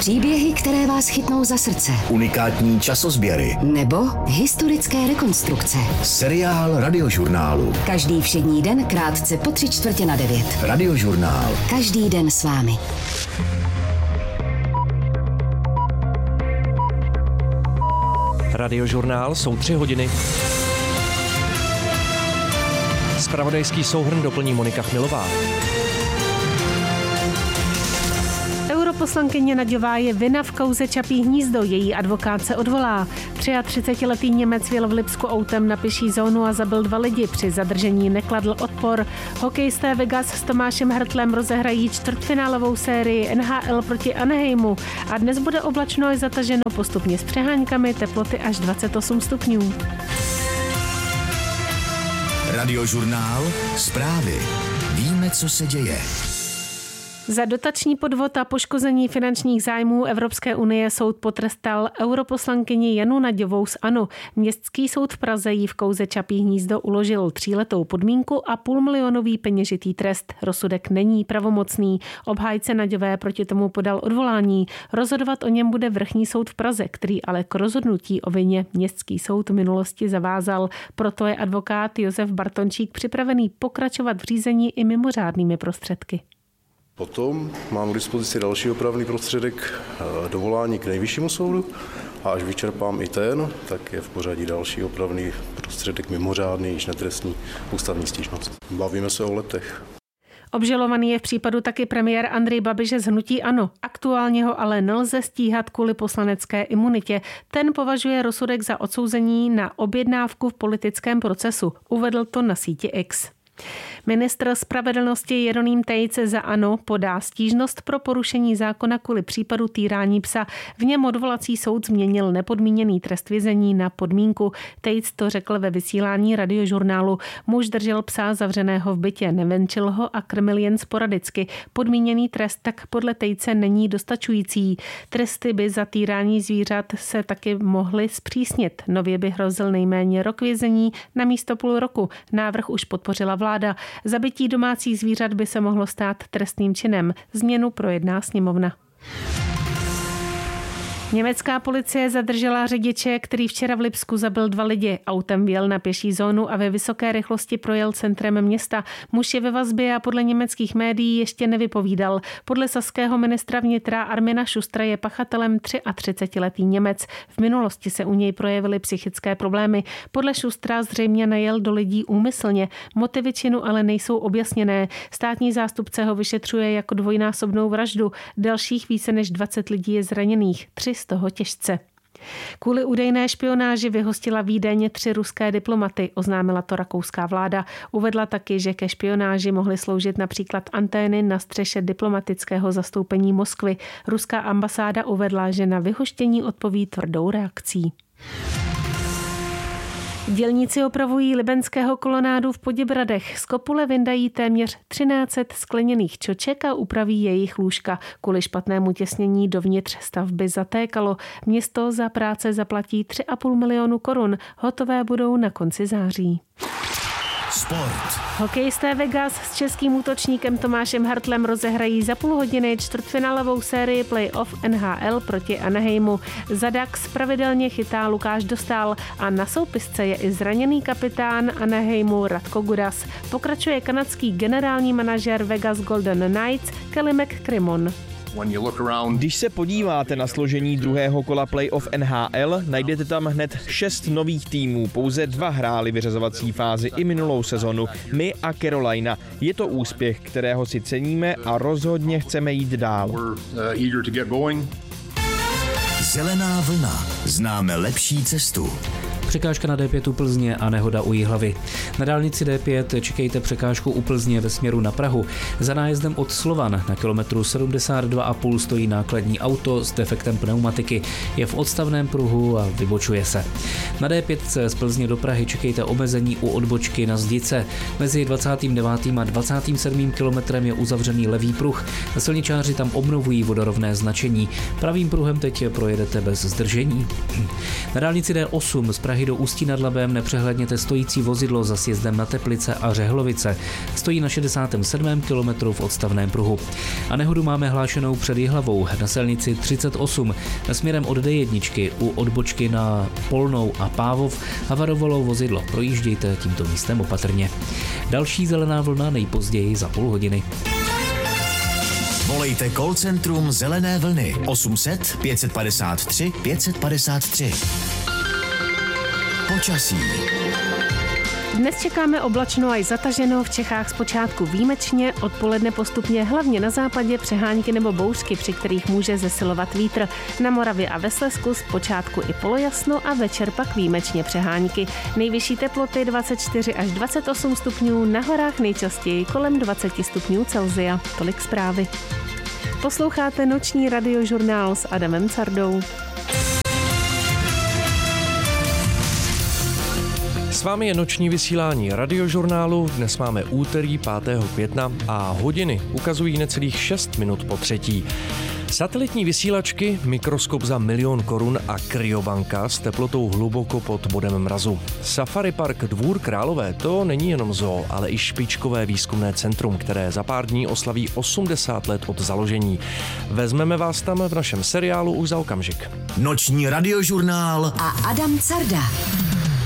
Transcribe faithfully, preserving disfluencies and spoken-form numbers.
Příběhy, které vás chytnou za srdce. Unikátní časozběry. Nebo historické rekonstrukce. Seriál Radiožurnálu. Každý všední den krátce po tři čtvrtě na devět. Radiožurnál. Každý den s vámi. Radiožurnál jsou tři hodiny. Zpravodajský souhrn doplní Monika Chmilová. Europoslankyně Nagyová je vina v kauze Čapí hnízdo, její advokát se odvolá. třiatřicetiletý Němec vjel v Lipsku autem na pěší zónu a zabil dva lidi. Při zadržení nekladl odpor. Hokejisté Vegas s Tomášem Hartlem rozehrají čtvrtfinálovou sérii N H L proti Anaheimu a dnes bude oblačno i zataženo postupně s přeháňkami, teploty až dvacet osm stupňů. Radiožurnál. Zprávy. Víme, co se děje. Za dotační podvod a poškození finančních zájmů Evropské unie soud potrestal europoslankyni Janu Nagyovou z ANO. Městský soud v Praze jí v kauze Čapí hnízdo uložil tříletou podmínku a půlmilionový peněžitý trest. Rozsudek není pravomocný. Obhájce Nagyové proti tomu podal odvolání. Rozhodovat o něm bude vrchní soud v Praze, který ale k rozhodnutí o vině městský soud v minulosti zavázal. Proto je advokát Josef Bartončík připravený pokračovat v řízení i mimořádnými prostředky. Potom mám k dispozici další opravný prostředek dovolání k nejvyššímu soudu a až vyčerpám i ten, tak je v pořadí další opravný prostředek mimořádný, již netrestní ústavní stížnost. Bavíme se o letech. Obžalovaný je v případu taky premiér Andrej Babiš z hnutí ANO. Aktuálně ho ale nelze stíhat kvůli poslanecké imunitě. Ten považuje rozsudek za odsouzení na objednávku v politickém procesu. Uvedl to na síti X. Ministr spravedlnosti Jeroným Tejc za ANO podá stížnost pro porušení zákona kvůli případu týrání psa. V něm odvolací soud změnil nepodmíněný trest vězení na podmínku. Tejc to řekl ve vysílání Radiožurnálu. Muž držel psa zavřeného v bytě, nevenčil ho a krmil jen sporadicky. Podmíněný trest tak podle Tejce není dostačující. Tresty by za týrání zvířat se taky mohly zpřísnit. Nově by hrozil nejméně rok vězení na místo půl roku. Návrh už podpořila vláda. Zabití domácích zvířat by se mohlo stát trestným činem. Změnu projedná sněmovna. Německá policie zadržela řidiče, který včera v Lipsku zabil dva lidi. Autem vjel na pěší zónu a ve vysoké rychlosti projel centrem města. Muž je ve vazbě a podle německých médií ještě nevypovídal. Podle saského ministra vnitra Armina Šustra je pachatelem třiatřicetiletý Němec. V minulosti se u něj projevily psychické problémy. Podle Šustra zřejmě najel do lidí úmyslně. Motivy činu ale nejsou objasněné. Státní zástupce ho vyšetřuje jako dvojnásobnou vraždu. Dalších více než dvacet lidí je zraněných. Tři z toho těžce. Kvůli údajné špionáži vyhostila Vídeň tři ruské diplomaty, oznámila to rakouská vláda. Uvedla taky, že ke špionáži mohly sloužit například antény na střeše diplomatického zastoupení Moskvy. Ruská ambasáda uvedla, že na vyhoštění odpoví tvrdou reakcí. Dělníci opravují libenského kolonádu v Poděbradech. Z kopule vyndají téměř třináct set skleněných čoček a upraví jejich lůžka. Kvůli špatnému těsnění dovnitř stavby zatékalo. Město za práce zaplatí tři a půl milionu korun. Hotové budou na konci září. Sport. Hokejisté Vegas s českým útočníkem Tomášem Hartlem rozehrají za půl hodiny čtvrtfinálovou sérii playoff N H L proti Anaheimu. Za Ducks pravidelně chytá Lukáš Dostál a na soupisce je i zraněný kapitán Anaheimu Radko Gudas. Pokračuje kanadský generální manažer Vegas Golden Knights Kelly McCrimmon. Když se podíváte na složení druhého kola playoff N H L, najdete tam hned šest nových týmů. Pouze dva hráli vyřazovací fázi i minulou sezonu. My a Carolina. Je to úspěch, kterého si ceníme a rozhodně chceme jít dál. Zelená vlna. Známe lepší cestu. Překážka na D pět u Plzně a nehoda u Jihlavy. Na dálnici D pět čekejte překážku u Plzně ve směru na Prahu. Za nájezdem od Slovan na kilometru sedmdesát dva a půl stojí nákladní auto s defektem pneumatiky. Je v odstavném pruhu a vybočuje se. Na D pět z Plzně do Prahy čekejte omezení u odbočky na Zdice. Mezi dvacátým devátým a dvacátým sedmým kilometrem je uzavřený levý pruh. Silničáři tam obnovují vodorovné značení. Pravým pruhem teď projedete bez zdržení. Na dálnici D osm z Prahy Prahy do Ústí nad Labem nepřehledněte stojící vozidlo za sjezdem na Teplice a Řehlovice. Stojí na šedesátém sedmém kilometru v odstavném pruhu. A nehodu máme hlášenou před Jihlavou na silnici třicet osm. Směrem od D jedna u odbočky na Polnou a Pávov havarovalo vozidlo. Projíždějte tímto místem opatrně. Další zelená vlna nejpozději za půl hodiny. Volejte call centrum Zelené vlny osm set pět padesát tři pět padesát tři. Počasí. Dnes čekáme oblačno až zataženo, v Čechách zpočátku výjimečně, odpoledne postupně hlavně na západě přehánky nebo bouřky, při kterých může zesilovat vítr. Na Moravě a ve Slezsku zpočátku i polojasno a večer pak výjimečně přehánky. Nejvyšší teploty dvacet čtyři až dvacet osm stupňů, na horách nejčastěji kolem dvacet stupňů Celsia. Tolik zprávy. Posloucháte noční radiožurnál s Adamem Cardou. S vámi je noční vysílání radiožurnálu. Dnes máme úterý pátého května a hodiny ukazují necelých šest minut po třetí. Satelitní vysílačky, mikroskop za milion korun a kryobanka s teplotou hluboko pod bodem mrazu. Safari park Dvůr Králové to není jenom zoo, ale i špičkové výzkumné centrum, které za pár dní oslaví osmdesát let od založení. Vezmeme vás tam v našem seriálu už za okamžik. Noční radiožurnál a Adam Carda.